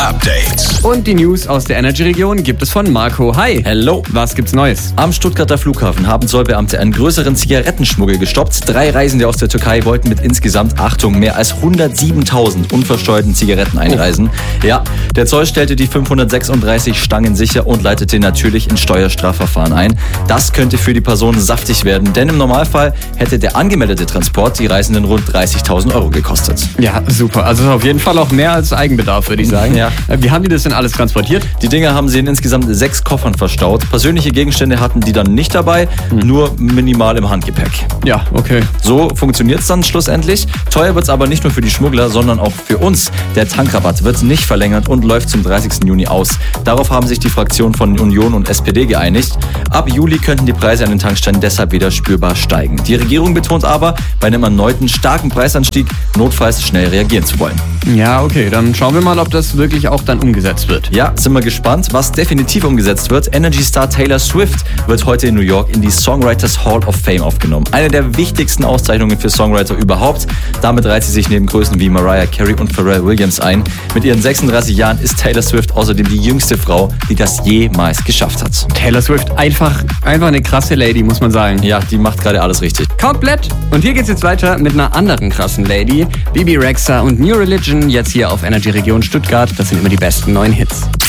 Update. Und die News aus der Energy-Region gibt es von Marco. Hi. Hello. Was gibt's Neues? Am Stuttgarter Flughafen haben Zollbeamte einen größeren Zigarettenschmuggel gestoppt. 3 Reisende aus der Türkei wollten mit insgesamt, Achtung, mehr als 107.000 unversteuerten Zigaretten einreisen. Ja, der Zoll stellte die 536 Stangen sicher und leitete natürlich ein Steuerstrafverfahren ein. Das könnte für die Personen saftig werden, denn im Normalfall hätte der angemeldete Transport die Reisenden rund 30.000 Euro gekostet. Ja, super. Also auf jeden Fall auch mehr als Eigenbedarf, würde ich sagen. Ja. Wie haben die das denn alles transportiert? Die Dinger haben sie in insgesamt 6 Koffern verstaut. Persönliche Gegenstände hatten die dann nicht dabei, nur minimal im Handgepäck. Ja, okay. So funktioniert es dann schlussendlich. Teuer wird es aber nicht nur für die Schmuggler, sondern auch für uns. Der Tankrabatt wird nicht verlängert und läuft zum 30. Juni aus. Darauf haben sich die Fraktionen von Union und SPD geeinigt. Ab Juli könnten die Preise an den Tankstellen deshalb wieder spürbar steigen. Die Regierung betont aber, bei einem erneuten starken Preisanstieg notfalls schnell reagieren zu wollen. Ja, okay. Dann schauen wir mal, ob das wirklich auch dann umgesetzt wird. Ja, sind wir gespannt. Was definitiv umgesetzt wird: Energy-Star Taylor Swift wird heute in New York in die Songwriters Hall of Fame aufgenommen. Eine der wichtigsten Auszeichnungen für Songwriter überhaupt. Damit reiht sie sich neben Größen wie Mariah Carey und Pharrell Williams ein. Mit ihren 36 Jahren ist Taylor Swift außerdem die jüngste Frau, die das jemals geschafft hat. Taylor Swift, einfach eine krasse Lady, muss man sagen. Ja, die macht gerade alles richtig. Komplett. Und hier geht's jetzt weiter mit einer anderen krassen Lady. Bebe Rexha und New Religion, jetzt hier auf Energy Region Stuttgart. Das sind immer die besten neuen Hits.